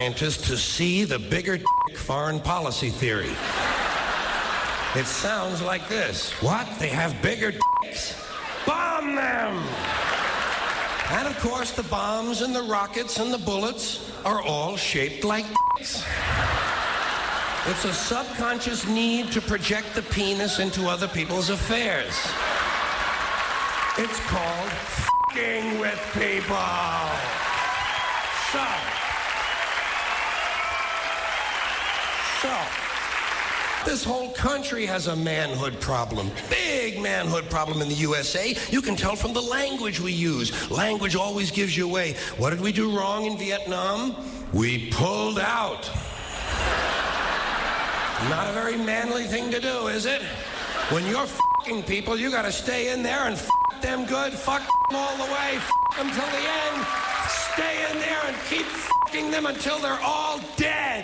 scientists to see the bigger foreign policy theory. It sounds like this. What? They have bigger dicks? Bomb them! And of course, the bombs and the rockets and the bullets are all shaped like dicks. It's a subconscious need to project the penis into other people's affairs. It's called f***ing with people. So, this whole country has a manhood problem. Big manhood problem in the USA. You can tell from the language we use. Language always gives you away. What did we do wrong in Vietnam? We pulled out. Not a very manly thing to do, is it? When you're f***ing people, you gotta stay in there and f*** them good, fuck them all the way, f*** them till the end. Stay in there and keep f***ing them until they're all dead.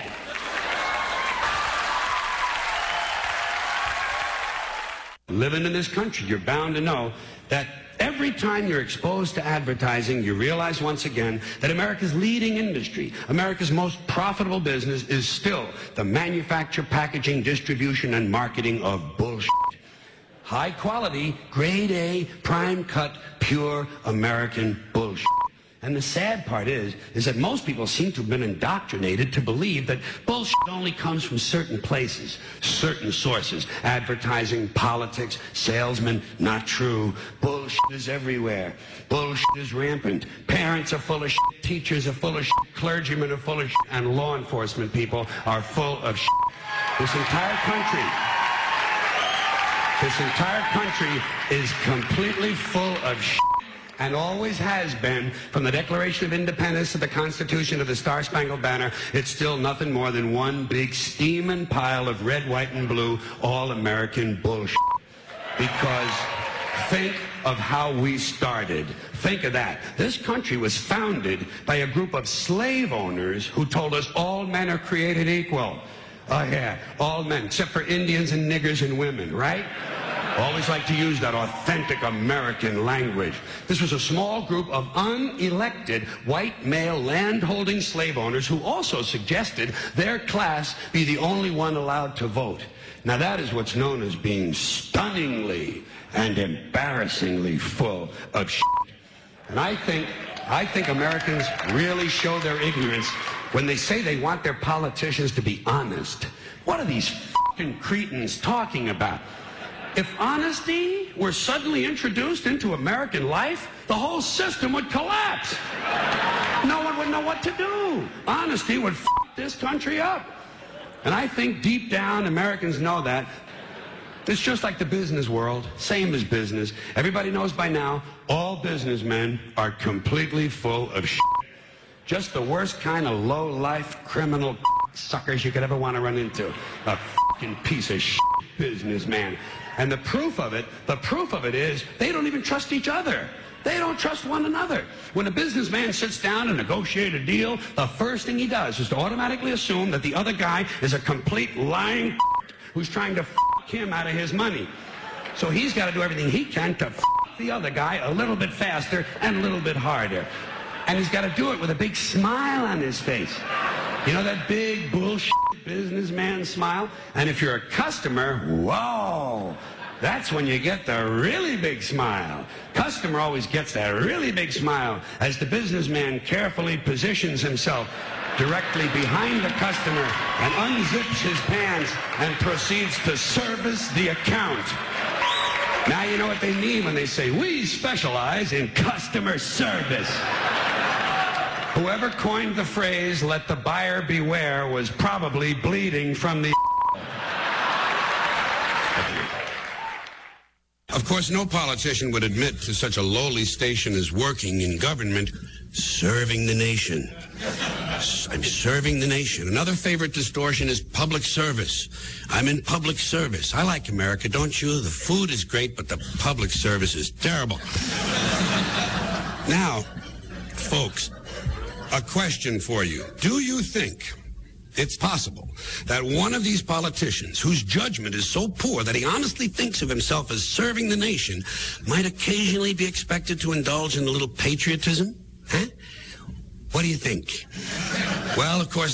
Living in this country, you're bound to know that every time you're exposed to advertising, you realize once again that America's leading industry, America's most profitable business is still the manufacture, packaging, distribution, and marketing of bullshit. High quality, grade A, prime cut, pure American bullshit. And the sad part is that most people seem to have been indoctrinated to believe that bullshit only comes from certain places, certain sources. Advertising, politics, salesmen, not true. Bullshit is everywhere. Bullshit is rampant. Parents are full of shit. Teachers are full of shit. Clergymen are full of shit. And law enforcement people are full of shit. This entire country is completely full of shit. And always has been, from the Declaration of Independence to the Constitution to the Star-Spangled Banner. It's still nothing more than one big steaming pile of red, white, and blue all-American bullshit. Because think of how we started. Think of that. This country was founded by a group of slave owners who told us all men are created equal. Oh yeah, all men, except for Indians and niggers and women, right? Always like to use that authentic American language. This was a small group of unelected white male landholding slave owners who also suggested their class be the only one allowed to vote. Now that is what's known as being stunningly and embarrassingly full of shit. And I think Americans really show their ignorance when they say they want their politicians to be honest. What are these fucking cretins talking about? If honesty were suddenly introduced into American life, the whole system would collapse. No one would know what to do. Honesty would f*** this country up. And I think deep down Americans know that. It's just like the business world, same as business. Everybody knows by now, all businessmen are completely full of shit. Just the worst kind of low-life criminal suckers you could ever want to run into. A fucking piece of shit businessman. And the proof of it is they don't even trust each other. They don't trust one another. When a businessman sits down and negotiates a deal, the first thing he does is to automatically assume that the other guy is a complete lying who's trying to him out of his money. So he's got to do everything he can to the other guy a little bit faster and a little bit harder. And he's got to do it with a big smile on his face. You know that big bullshit businessman smile? And if you're a customer, whoa, that's when you get the really big smile. Customer always gets that really big smile as the businessman carefully positions himself directly behind the customer and unzips his pants and proceeds to service the account. Now you know what they mean when they say, we specialize in customer service. Whoever coined the phrase, let the buyer beware, was probably bleeding from the... Of course, no politician would admit to such a lowly station as working in government, serving the nation. I'm serving the nation. Another favorite distortion is public service. I'm in public service. I like America, don't you? The food is great, but the public service is terrible. Now, folks, a question for you. Do you think it's possible that one of these politicians, whose judgment is so poor that he honestly thinks of himself as serving the nation, might occasionally be expected to indulge in a little patriotism? Huh? What do you think? Well, of course,